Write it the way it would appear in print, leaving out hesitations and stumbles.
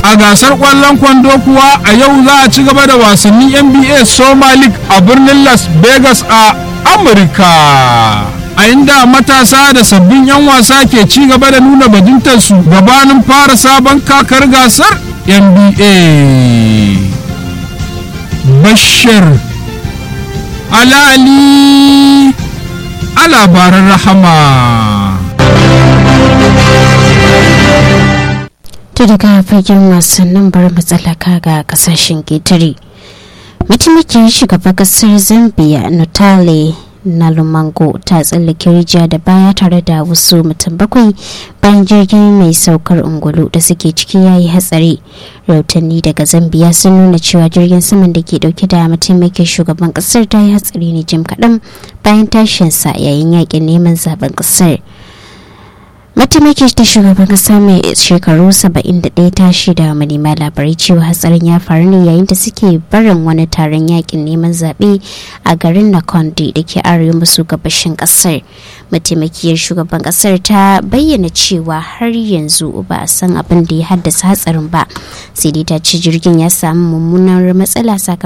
a gasar kwallon kwando kuwa a yau za a ci gaba da wasannin NBA Summer League a birnin Las Vegas a Amurka, a inda matasa da sabbin 'yan wasa ke ci gaba da nuna bajintarsu gabanin fara sabon kakar gasar NBA. Bashir Ali a labaran rahama. To daga fagen wasannin bar matsalaka ga kasashen ketare. Mataimakin shugaban kasar Zambia Notale Nalumango ta tsallake rijiya da baya tare da wasu mutum 7 bayan jirgin mai saukar ungulu da suke ciki yayi hatsari. Rahotanni daga Zambia sun nuna cewa jirgin saman da ke dauke da mataimakin shugaban kasar ta yi hatsari ne jim kaɗan bayan tashinsa yayin yakin neman zaben kasar. Mataimakin ta shugaban kasa mai shekaru 71 ta shaida manema labarai cewa hatsarin ya faru ne yayin da suke barin wani taron yakin neman zaɓe a garin Nakondi da ke arewa maso gabashin kasar. Mataimakiyar shugaban kasar ta bayyana cewa har yanzu ba a san abin da ya haddasa hatsarin ba, sai dai ta ce jirgin ya samu mummunar matsala sakamakon